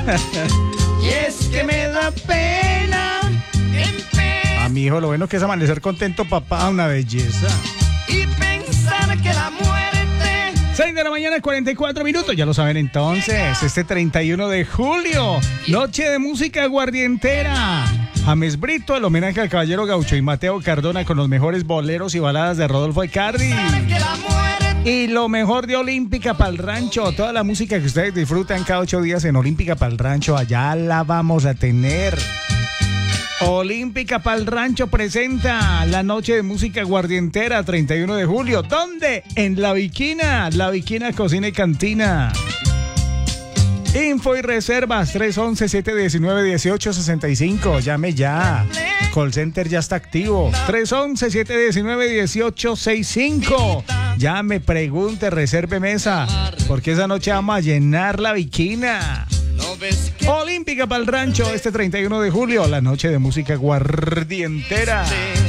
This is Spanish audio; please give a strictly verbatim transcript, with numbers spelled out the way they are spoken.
Y es que me da pena. A mi hijo, lo bueno que es amanecer contento, papá, una belleza. Y pensar que la muerte. seis de la mañana, cuarenta y cuatro minutos. Ya lo saben entonces. Este treinta y uno de julio, noche de música aguardientera. James Brito, el homenaje al Caballero Gaucho, y Mateo Cardona con los mejores boleros y baladas de Rodolfo Icardi. Que la muerte. Y lo mejor de Olímpica Pa'l Rancho. Toda la música que ustedes disfrutan cada ocho días en Olímpica Pa'l Rancho, allá la vamos a tener. Olímpica Pa'l Rancho presenta la noche de música aguardientera, treinta y uno de julio. ¿Dónde? En La Viquina, La Viquina Cocina y Cantina. Info y reservas tres once, siete diecinueve, dieciocho sesenta y cinco. Llame ya. Call center ya está activo. tres once, siete diecinueve, dieciocho sesenta y cinco. Llame, pregunte, reserve mesa, porque esa noche vamos a llenar La Viquina. Olímpica Pa'l Rancho este treinta y uno de julio, la noche de música aguardientera.